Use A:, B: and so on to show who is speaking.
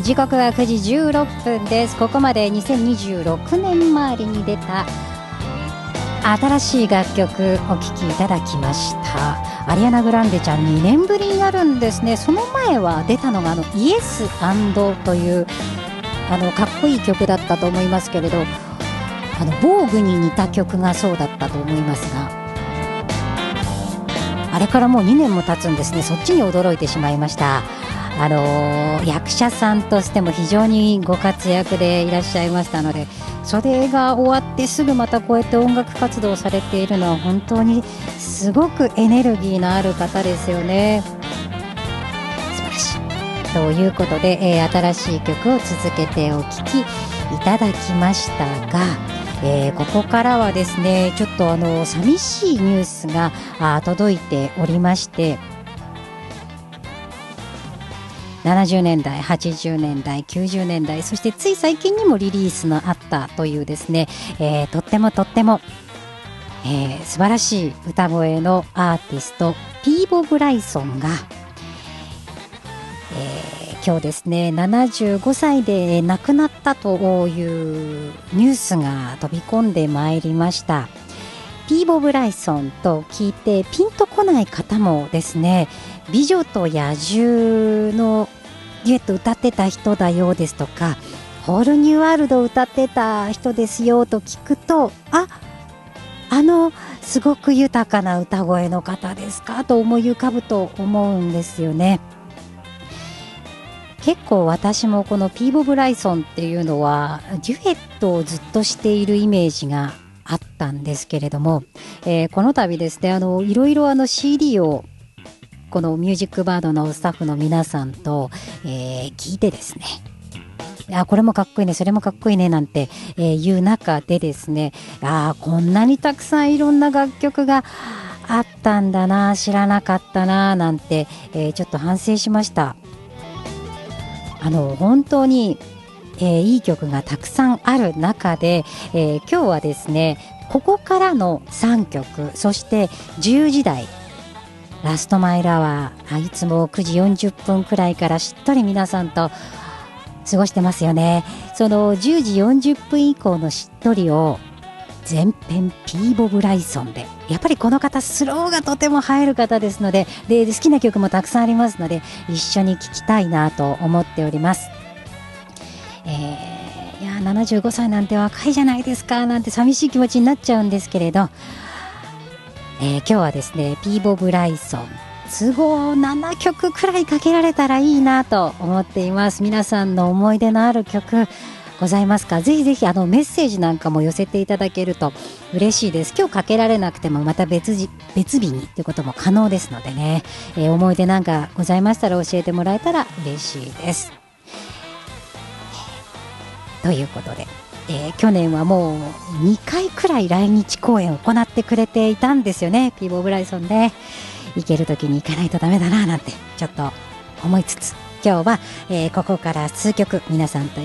A: 時刻は9時16分です。ここまで2026年周りに出た新しい楽曲お聴きいただきました。アリアナ・グランデちゃん2年ぶりになるんですね。その前は出たのがイエス&というかっこいい曲だったと思いますけれど、防具に似た曲がそうだったと思いますが、あれからもう2年も経つんですね。そっちに驚いてしまいました。役者さんとしても非常にご活躍でいらっしゃいましたので、それが終わってすぐまたこうやって音楽活動をされているのは本当にすごくエネルギーのある方ですよね。素晴らしい。ということで、新しい曲を続けてお聴きいただきましたが、ここからはですね、ちょっと寂しいニュースが届いておりまして、70年代、80年代、90年代、そしてつい最近にもリリースのあったというですね、とっても、素晴らしい歌声のアーティストピーボ・ブライソンが、今日ですね75歳で亡くなったというニュースが飛び込んでまいりました。ピーボ・ブライソンと聞いてピンとこない方もですね、美女と野獣のデュエット歌ってた人だようですとか、ホールニューワールド歌ってた人ですよと聞くと、すごく豊かな歌声の方ですかと思い浮かぶと思うんですよね。結構私もこのピーボ・ブライソンっていうのはデュエットをずっとしているイメージがあったんですけれども、この度ですね、いろいろCD をこのミュージックバードのスタッフの皆さんと、聞いてですね、これもかっこいいね、それもかっこいいねなんて、いう中でですね、こんなにたくさんいろんな楽曲があったんだな、知らなかったななんて、ちょっと反省しました。本当に、いい曲がたくさんある中で、今日はですねここからの3曲、そして10時台ラストマイルアワー、いつも9時40分くらいからしっとり皆さんと過ごしてますよね。その10時40分以降のしっとりを全編ピーボ・ブライソンで、やっぱりこの方スローがとても映える方ですので、好きな曲もたくさんありますので一緒に聴きたいなと思っております。いや75歳なんて若いじゃないですかなんて寂しい気持ちになっちゃうんですけれど、今日はですねピーボ・ブライソン都合7曲くらいかけられたらいいなと思っています。皆さんの思い出のある曲ございますか？ぜひぜひメッセージなんかも寄せていただけると嬉しいです。今日かけられなくてもまた別日にということも可能ですのでね、思い出なんかございましたら教えてもらえたら嬉しいです。ということで、去年はもう2回くらい来日公演を行ってくれていたんですよね。ピーボ・ブライソンで行ける時に行かないとダメだななんてちょっと思いつつ、今日は、ここから数曲皆さんと